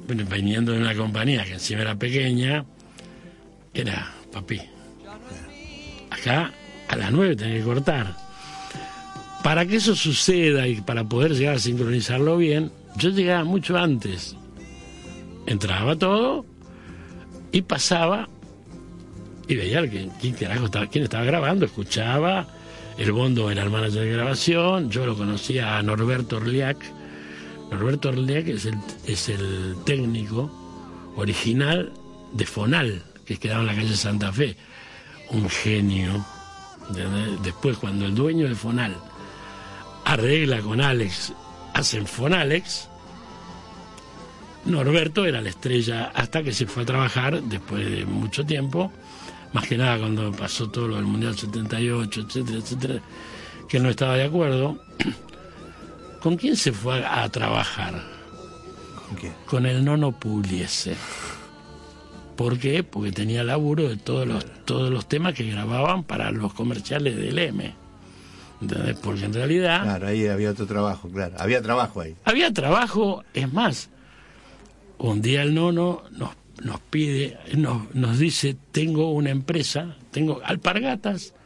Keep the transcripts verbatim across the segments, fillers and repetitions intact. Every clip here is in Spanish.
viniendo de una compañía que encima era pequeña, era, papi, acá a las nueve tenés que cortar. Para que eso suceda y para poder llegar a sincronizarlo bien, yo llegaba mucho antes. Entraba todo y pasaba y veía que, quién carajo estaba, quién estaba grabando, escuchaba. El Bondo era el manager de grabación, yo lo conocía a Norberto Orliac. Norberto Orliac es el, es el técnico original de Fonal, que quedaba en la calle Santa Fe. Un genio. Después, cuando el dueño de Fonal arregla con Alex, hacen Fonalex, Norberto era la estrella hasta que se fue a trabajar después de mucho tiempo, más que nada cuando pasó todo lo del Mundial setenta y ocho, etcétera, etcétera, que él no estaba de acuerdo. ¿Con quién se fue a, a trabajar? ¿Con quién? Con el Nono Pugliese. ¿Por qué? Porque tenía laburo de todos los, todos los temas que grababan para los comerciales del M. ¿Entendés? Porque en realidad... Claro, ahí había otro trabajo, claro. Había trabajo ahí. Había trabajo, es más, un día el Nono nos, nos pide, nos, nos dice, tengo una empresa, tengo alpargatas,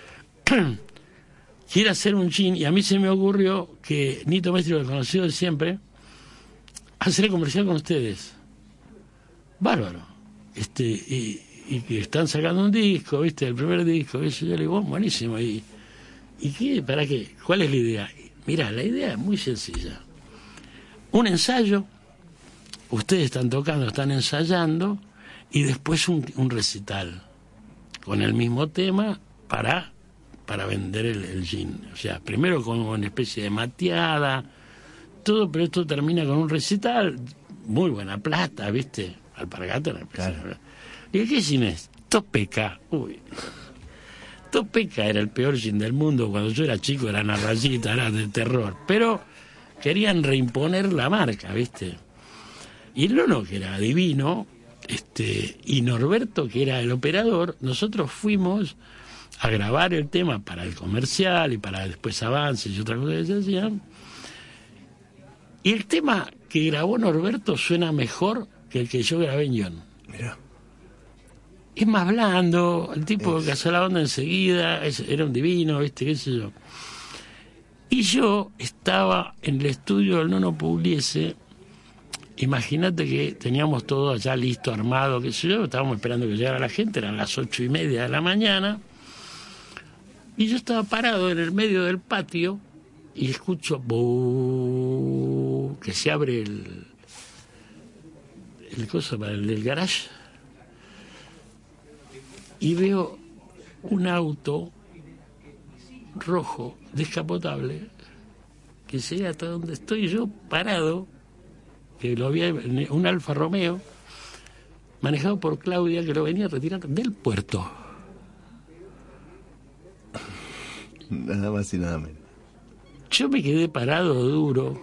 quiere hacer un gin, y a mí se me ocurrió que Nito Mestre, lo conocido de siempre, hacer el comercial con ustedes. Bárbaro. Este, y, y que están sacando un disco, ¿viste? El primer disco, y yo le digo, buenísimo, y... ¿Y qué? ¿Para qué? ¿Cuál es la idea? Mirá, la idea es muy sencilla. Un ensayo, ustedes están tocando, están ensayando, y después un, un recital con el mismo tema para, para vender el, el gin. O sea, primero con una especie de mateada, todo, pero esto termina con un recital, muy buena plata, ¿viste? Alpargata, una especie. Claro. ¿Y qué gin es? Topeca. Uy... Topeca era el peor gin del mundo. Cuando yo era chico era una rayita, era de terror. Pero querían reimponer la marca, ¿viste? Y el Nono, que era divino, este, y Norberto, que era el operador, nosotros fuimos a grabar el tema para el comercial y para después avances y otras cosas que se hacían. Y el tema que grabó Norberto suena mejor que el que yo grabé en John. Mirá. Es más blando, el tipo es. que hace la onda enseguida, es, era un divino, ¿viste? ¿Qué sé yo? Y yo estaba en el estudio del Nono Pugliese, imagínate que teníamos todo allá listo, armado, qué sé yo, estábamos esperando que llegara la gente, eran las ocho y media de la mañana, y yo estaba parado en el medio del patio, y escucho ¡buu! Que se abre el, el coso para el del garage, y veo un auto rojo descapotable que llega hasta donde estoy yo parado, que lo había, un Alfa Romeo manejado por Claudia, que lo venía a retirar del puerto. Nada más y nada menos. Yo me quedé parado duro.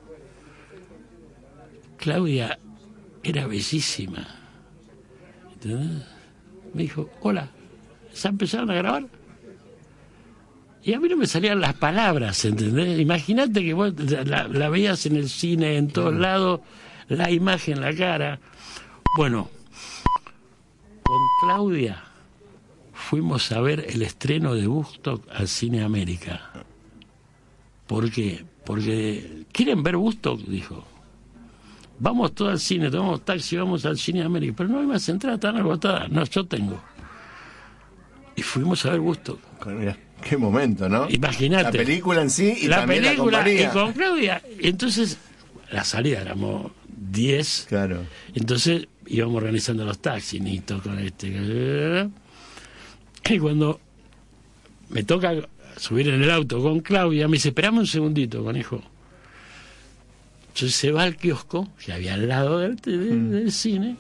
Claudia era bellísima, ¿entendés? Me dijo, hola, ¿ya empezaron a grabar? Y a mí no me salían las palabras, ¿entendés? Imagínate que vos la, la veías en el cine, en todos lados, la imagen, la cara. Bueno, con Claudia fuimos a ver el estreno de Woodstock al Cine América. ¿Por qué? Porque, ¿quieren ver Woodstock? Dijo. Vamos todos al cine, tomamos taxi, vamos al Cine América. Pero no hay más entradas, están agotadas. No, yo tengo. Y fuimos a ver Woodstock. Mira, qué momento, ¿no? Imagínate. La película en sí y la también película, la compañía. y con Claudia. Entonces, la salida éramos diez. Claro. Entonces íbamos organizando los taxis, Nito, con este. Y cuando me toca subir en el auto con Claudia, me dice, esperame un segundito, conejo. Entonces se va al kiosco, que había al lado del, del, mm. del cine,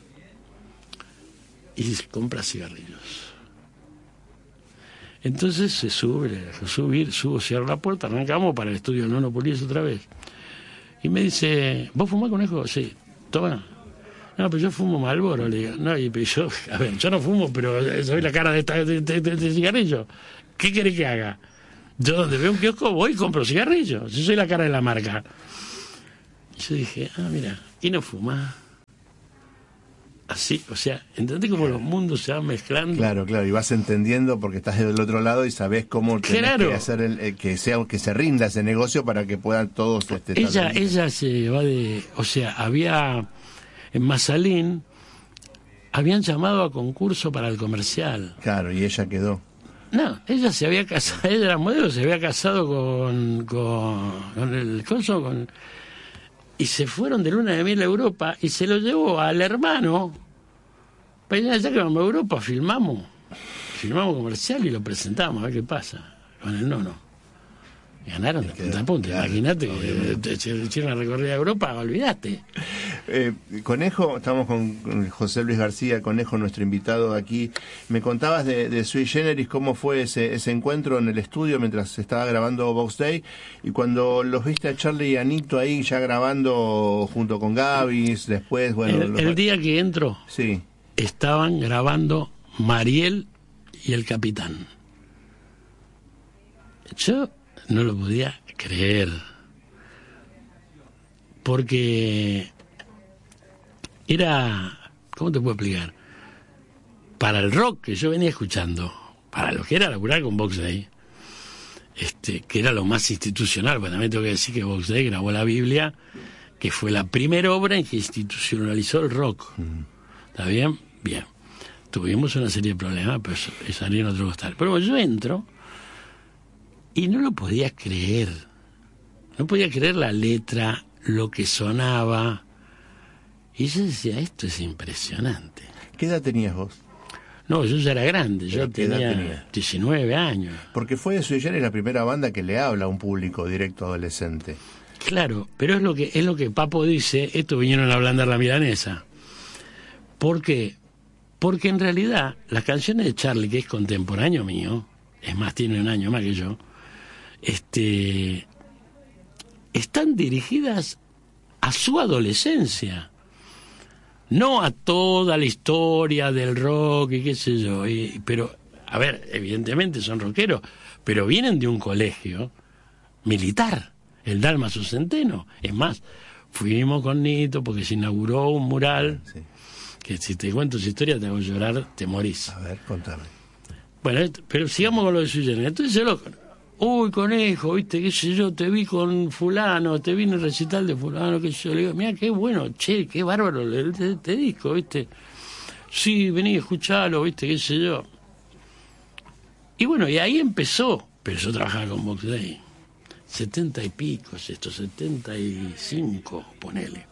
y compra cigarrillos. Entonces se sube, le dejo subir, subo, cierro la puerta, arrancamos para el estudio del Nono Pugliese otra vez. Y me dice, ¿vos fumás, conejo? Sí, toma. No, pero yo fumo Marlboro, le digo. No, y yo, a ver, yo no fumo, pero soy la cara de, esta, de, de, de, de cigarrillo. ¿Qué querés que haga? Yo donde veo un kiosco voy y compro cigarrillos. Yo soy la cara de la marca. Y yo dije, ah, mira, y no fuma. así, o sea, ¿entendés cómo los mundos se van mezclando? Claro, claro, y vas entendiendo porque estás del otro lado y sabés cómo tenés Claro. que hacer el, el que sea que se rinda ese negocio para que puedan todos este, estar Ella, bien. ella se va de, o sea, había en Mazalín habían llamado a concurso para el comercial. Claro, y ella quedó. No, ella se había casado, ella era modelo, se había casado con con, con el coso, con y se fueron de luna de miel a Europa y se lo llevó al hermano. Pero ya que vamos a Europa, filmamos, filmamos comercial y lo presentamos, a ver qué pasa con el nono. Ganaron de punta a punta. Claro, Imagínate que te hicieron la recorrida de Europa, olvidaste. Eh, Conejo, estamos con, con José Luis García Conejo, nuestro invitado aquí. Me contabas de, de Sui Generis, cómo fue ese, ese encuentro en el estudio mientras se estaba grabando Box Day, y cuando los viste a Charlie y a Nito ahí ya grabando junto con Gabis, después, bueno... El, los... el día que entro, sí. estaban grabando Mariel y el Capitán. Yo no lo podía creer, porque era, ¿cómo te puedo explicar? Para el rock que yo venía escuchando, para lo que era laburar con Box Day, este, que era lo más institucional, porque también tengo que decir que Box Day grabó la Biblia, que fue la primera obra en que institucionalizó el rock. ¿Está bien? Bien. Tuvimos una serie de problemas, pero eso, eso haría en otro costal. Pero bueno, yo entro y no lo podía creer. No podía creer la letra, lo que sonaba. Y yo decía, esto es impresionante. ¿Qué edad tenías vos? No, yo ya era grande, yo ¿Qué edad tenía tenías? diecinueve años. Porque fue Sui Generis la primera banda que le habla a un público directo adolescente. Claro, pero es lo que es lo que Papo dice, esto vinieron a ablandar la milanesa. ¿Por qué? Porque en realidad las canciones de Charlie, que es contemporáneo mío, es más, tiene un año más que yo, este, están dirigidas a su adolescencia, no a toda la historia del rock y qué sé yo. Y, pero, a ver, evidentemente son rockeros, pero vienen de un colegio militar, el Dálmaso Centeno. Es más, fuimos con Nito porque se inauguró un mural, Sí. que si te cuento su historia te hago llorar, te morís. A ver, contame. Bueno, esto- pero sigamos con lo de Sui Generis. Entonces yo lo... Uy, Conejo, viste, qué sé yo, te vi con fulano, te vi en el recital de fulano, qué sé yo. Le digo, mira, qué bueno, che, qué bárbaro este disco, viste. Sí, vení, escuchalo, viste, qué sé yo. Y bueno, y ahí empezó. Pero yo trabajaba con Box Day. Setenta y pico, esto, setenta y cinco, ponele.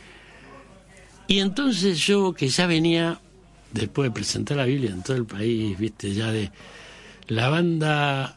Y entonces yo, que ya venía, después de presentar la Biblia en todo el país, viste, ya de... La banda...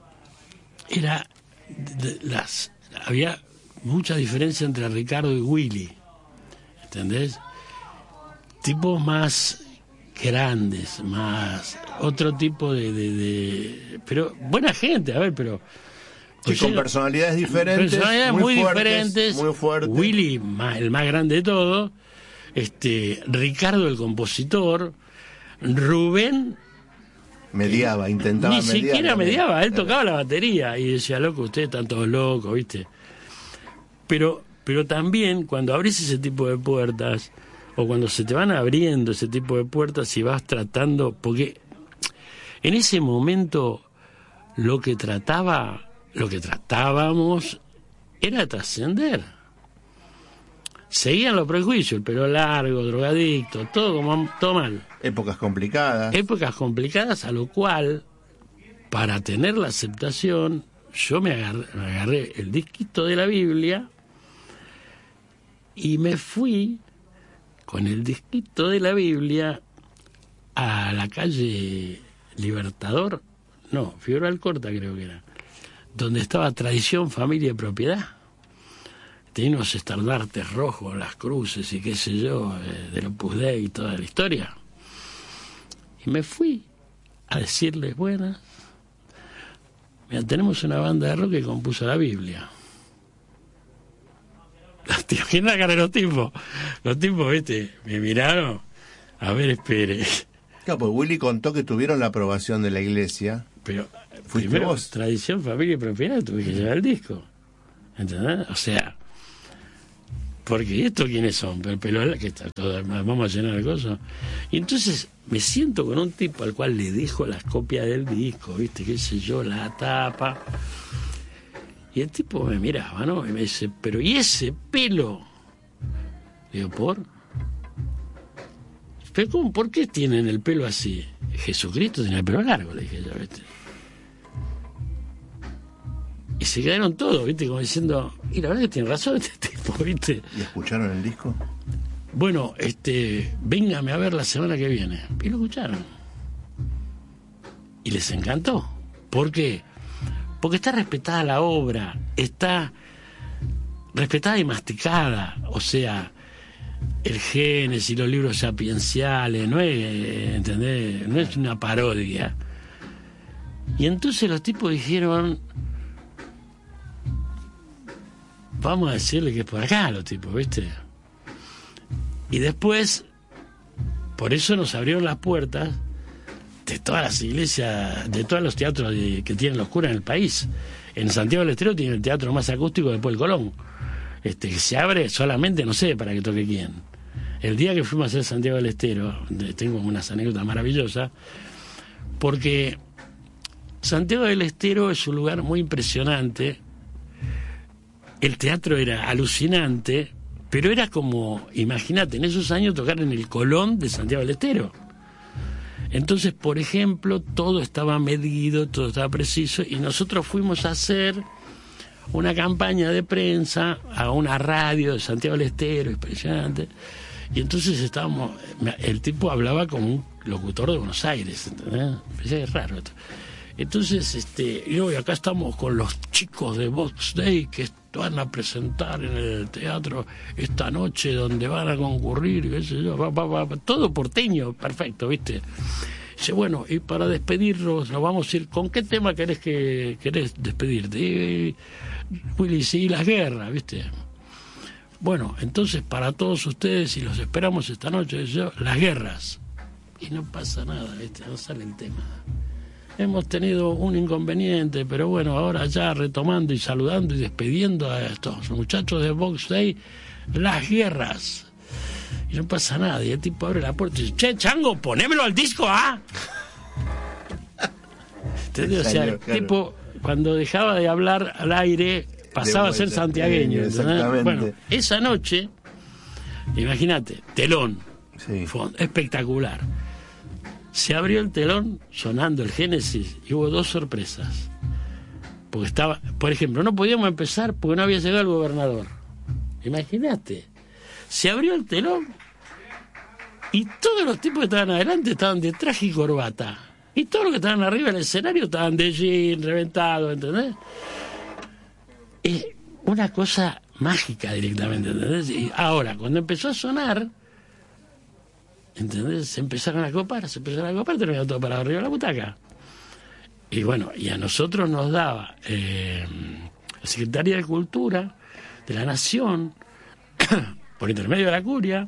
era de, de las había mucha diferencia entre Ricardo y Willy, ¿entendés? Tipos más grandes, más otro tipo de, de, de pero buena gente, a ver, pero Sí, o con sea, personalidades diferentes, personalidades muy, muy, fuertes, diferentes, muy fuertes. Willy más, el más grande de todos, este Ricardo el compositor, Rubén mediaba, intentaba ni mediar. siquiera también. mediaba, él tocaba la batería y decía, loco, ustedes están todos locos, ¿viste? Pero, pero también cuando abrís ese tipo de puertas, o cuando se te van abriendo ese tipo de puertas y vas tratando, porque en ese momento lo que trataba, lo que tratábamos era trascender. Seguían los prejuicios, el pelo largo, drogadicto, todo como todo mal. Épocas complicadas. Épocas complicadas, a lo cual, para tener la aceptación, yo me agarré, me agarré el disquito de la Biblia y me fui con el disquito de la Biblia a la calle Libertador, no, Figueroa Alcorta creo que era, donde estaba Tradición, Familia y Propiedad. Tenía unos estandartes rojos, las cruces y qué sé yo, eh, del Opus Dei y toda la historia. Y me fui a decirles, buenas, mira, tenemos una banda de rock que compuso la Biblia. ¿Te imaginas la cara de los tipos? Los tipos, viste, me miraron, a ver, espere. Claro, pues Willy contó que tuvieron la aprobación de la iglesia. Pero ¿Fuiste primero, vos? Tradición, Familia y Propiedad, tuve que llevar el disco. ¿Entendés? O sea, porque ¿estos quiénes son? Pero, pero que está todo, vamos a llenar de cosas. Y entonces me siento con un tipo al cual le dejo las copias del disco, ¿viste? Qué sé yo, la tapa. Y el tipo me miraba, ¿no? Y me dice, pero ¿y ese pelo? Digo, ¿por? ¿Pero cómo? ¿Por qué tienen el pelo así? Jesucristo tenía el pelo largo, le dije yo, ¿viste? Y se quedaron todos, ¿viste? Como diciendo, y la verdad que tiene razón este tipo, ¿viste? ¿Y escucharon el disco? Bueno, este, véngame a ver la semana que viene. Y lo escucharon. Y les encantó. ¿Por qué? Porque está respetada la obra, está respetada y masticada, o sea, el Génesis, los libros sapienciales, no es, ¿entendés? No es una parodia. Y entonces los tipos dijeron, vamos a decirle que es por acá, los tipos, ¿viste? Y después, por eso nos abrieron las puertas de todas las iglesias, de todos los teatros de, que tienen los curas en el país. En Santiago del Estero tiene el teatro más acústico después del Colón, este, que se abre solamente, no sé para que toque quién. El día que fuimos a hacer Santiago del Estero, tengo unas anécdotas maravillosas, porque Santiago del Estero es un lugar muy impresionante. El teatro era alucinante, pero era como, imagínate, en esos años tocar en el Colón de Santiago del Estero. Entonces, por ejemplo, todo estaba medido, todo estaba preciso, y nosotros fuimos a hacer una campaña de prensa a una radio de Santiago del Estero, impresionante, y entonces estábamos, el tipo hablaba como un locutor de Buenos Aires, ¿entendés? Es raro esto. Entonces, este, y hoy acá estamos con los chicos de Box Day que van a presentar en el teatro esta noche donde van a concurrir, qué sé yo, va, va, va, todo porteño, perfecto, ¿viste? Dice, bueno, y para despedirnos nos vamos a ir, ¿con qué tema querés que querés despedirte? Y, Willy, sí, las guerras, ¿viste? Bueno, entonces para todos ustedes, y los esperamos esta noche, yo, las guerras. Y no pasa nada, ¿viste? No sale el tema. Hemos tenido un inconveniente, pero bueno, ahora ya retomando y saludando y despidiendo a estos muchachos de Box Day, las guerras. Y no pasa nada, y el tipo abre la puerta y dice, che, chango, ponémelo al disco, ¿ah? ¿Entendés? O sea, el tipo, cuando dejaba de hablar al aire, pasaba a ser santiagueño. Bueno, esa noche, imagínate, telón, sí. Fue espectacular. Se abrió el telón sonando el Génesis y hubo dos sorpresas. Porque estaba, por ejemplo, no podíamos empezar porque no había llegado el gobernador. Imagínate. Se abrió el telón y todos los tipos que estaban adelante estaban de traje y corbata. Y todos los que estaban arriba del escenario estaban de jean, reventados, ¿entendés? Es una cosa mágica directamente, ¿entendés? Y ahora, cuando empezó a sonar, ¿entendés? Se empezaron a copar, se empezaron a copar, terminó todo para arriba de la butaca. Y bueno, y a nosotros nos daba eh, la Secretaría de Cultura de la Nación, por intermedio de la Curia,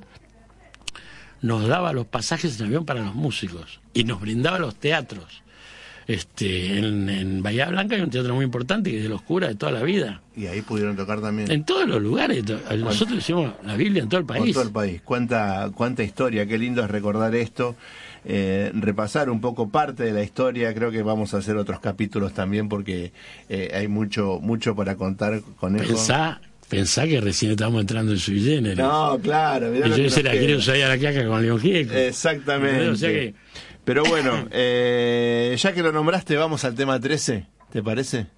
nos daba los pasajes en avión para los músicos y nos brindaba los teatros. Este, en, en Bahía Blanca hay un teatro muy importante que es de los curas de toda la vida. Y ahí pudieron tocar también. En todos los lugares. Nosotros hicimos la Biblia en todo el país. En todo el país. Cuánta, cuánta historia. Qué lindo es recordar esto. Eh, repasar un poco parte de la historia. Creo que vamos a hacer otros capítulos también porque eh, hay mucho mucho para contar con eso. Pensá, pensá que recién estamos entrando en Sui Generis. No, claro. Mirá, y yo se la queda. Quiero usar a la caca con León Gieco. Exactamente. O sea que... Pero bueno, eh, ya que lo nombraste, vamos al tema trece, ¿te parece?